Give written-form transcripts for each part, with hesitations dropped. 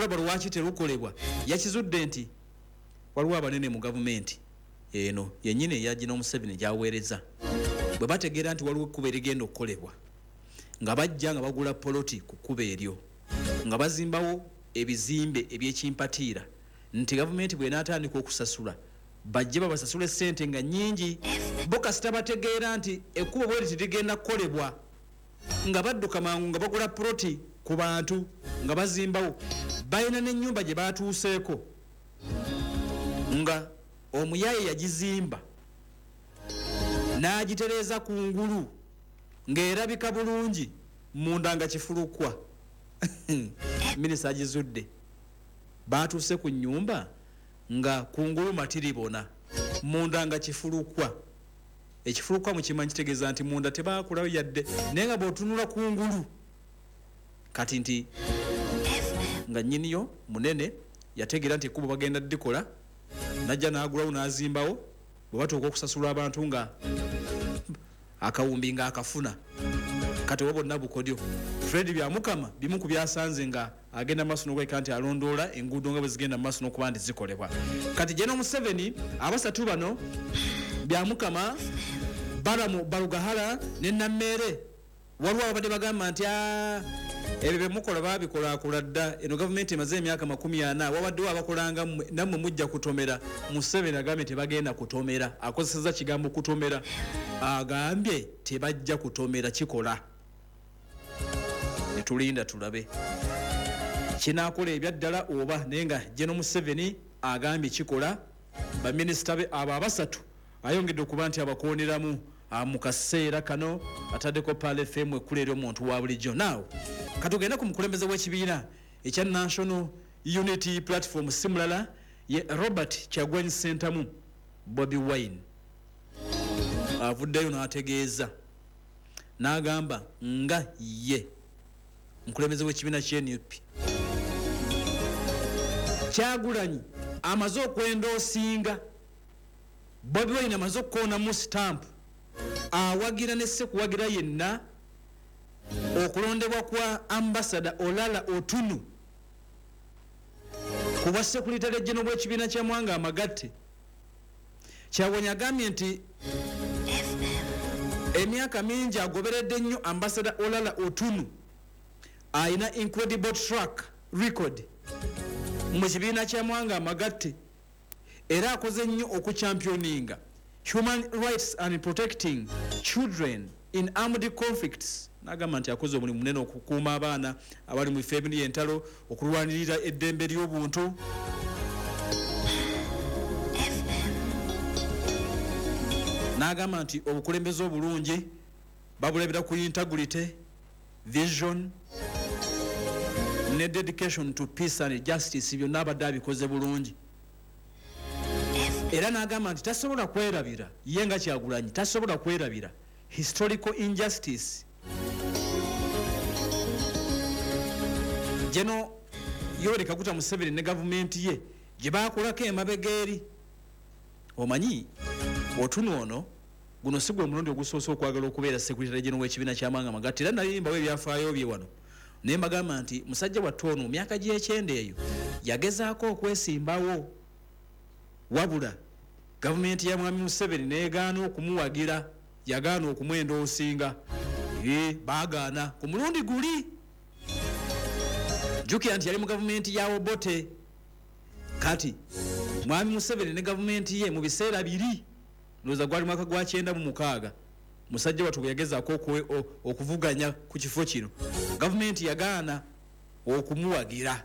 lukolebwa lwaki terukolebwa yakizudde nti waliwo abanene mu gavumenti eno yennyini eyagina Museveni gyaweereza bwe bategeera nti waliwo ekkuba erigenda okukolebwa nga bajja nga bagula poloti ku kkuba eryo nga bazimbawo ebizimbe ebyekimpatiira nti gavumenti bw'enaatandika okusasula bajje babasasula ssente nga nnyingi bo kasita bategeera nti ekkuba bwe litigenda kukolebwa nga badduka mangu nga bagula poloti ku bantu nga bazimbawo balina n'ennyumba gye baatuuseeko nga omuyaye yagizimba n'agitereeza ku ngulu ng'erabika bulungi munda nga kifulukwa minisita agizudde baatuuse ku nnyumba nga ku ngulu matiribona munda nga kifulukwa ekifulukwa mukimanyi kitegeeza nti munda tebaakulayo yadde naye nga bw'otunula ku ngulu kati nti nga nnyiniyo munene yategeera nti ekkubo bagenda ddikola najja n'agulawo n'azimbawo bwe batuuka okusasula abantu nga akawumbi nga akafuna kati oba bonna bukodyo Fred byamukama bimu ku byasanze nga agenda maaso n'okweka nti alondoola enguudo nga bwe zigenda mu maaso n'okuba nti zikolebwa kati General Museveni abasatu bano byamukama Baramu Balugahala ne Nammeere waliwo abadde bagamba nti ebyo bemukola babikola dda eno gavumenti emaze emyaka 40 wabaddewo abakolanga nammwe mujja kutomera Museveni agambye tebagenda kutomera akozeseza kigambo kutomera agambye tebajja kutomera kikola netulinda tulabe kinaakola ebyaddala oba naye nga General Museveni agambye kikola baminisita be abo abasatu ayongedde okuba nti abakooneramu mu kaseera kano ataddeko Pale FM ekkulera omuntu wa bulijjo naawe katugenda ku mukulembeze w'ekibiina ekya National Unity Platform simulala ye Robert Kyagulanyi Ssentamu Bobi Wine avuddeyo n'ategeeza n'agamba nga ye mukulembeze w'ekibiina ky'NUP Kyagulanyi amaze okwendoosinga Bobi Wine amaze okukoonamu stamp awagira ne sekuwagira yenna okulondebwa kwa ambassador Olala Otunu kuba sekuritale jeno bw'ekibiina kya Mwanga Amagatte Kyagulanyi agambye nti emyaka mingi agoberedde nnyo ambassador Olala Otunu ayina incredible track record mu kibiina kya Mwanga Amagatte era akoze nnyo okuchampioninga human rights and protecting children in armed conflicts nagamba nti akoze omulimu munene okukuuma abaana abali mu bifo ebiri entalo okulwanirira eddembe ly'obuntu n'agamba nti obukulembeze obulungi babulabira ku integrity vision ne dedication to peace and justice byonna abadde abikoze bulungi era n'agamba nti tasobola kwerabira ye nga Kyagulanyi tasobola kwerabira historical injustice General Yoweri Kaguta Museveni ne gavumenti ye gye baakolako emabega eri omanyi Otunu ono guno si gwe mulundi ogusoose okwagala okubeera Secretary General w'ekibiina kya Mwanga Amagatte era nali mbawo ebyafaayo bye wano naye mbagamba nti musajja wattu ono mu myaka gy'ekyenda eyo yagezaako okwesimbawo wabula gavumenti ya Mwami Museveni neegaana okumuwagira yagaana okumwendoosinga baagaana ku mulundi guli jjukira nti yali mu gavumenti ya Obote kati Mwami Museveni ne gavumenti ye mu biseera biri ndowooza gwali mwaka gwa 96 musajja wattu bwe yagezaako okuvuganya ku kifo kino gavumenti yagaana okumuwagira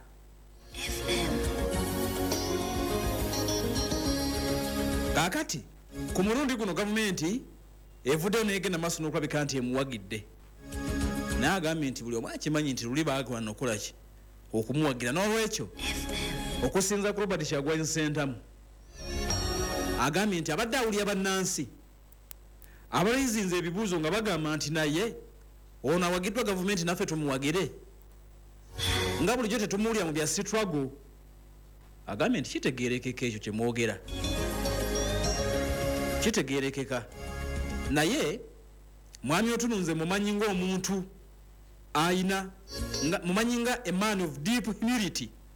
kakati ku mulundi guno gavumenti evuddeyo n'egenda maaso n'okulabika nti emuwagidde n'agambye nti buli omu akimanyi nti luli baagwana okola ki okumuwagira n'olwekyo okusinza ku Robert Kyagulanyi Ssentamu agambye nti abadde awulira bannansi abalizinze ebibuuzo nga bagamba nti naye ono awagiddwa gavumenti naffe tumuwagire nga bulijjo tetumuwulira mu bya struggle agambye nti kitegeerekeka ekyo kyemwogera kitegeerekeka naye mwami Otununze mumanyi ng'omuntu ayina mumanyi nga a man of deep humility